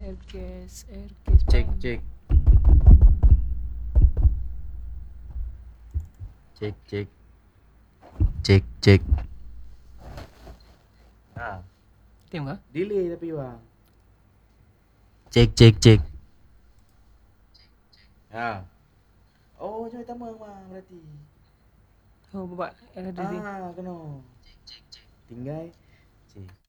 Aircase Cek Prime. cek. Cek cek. Cek cek. Ah, Tengok ke? delay tapi bang. Cek cek cek. Ah. Oh, macam pertama bang berarti. Oh, buat editing. Kena. Tinggal cek.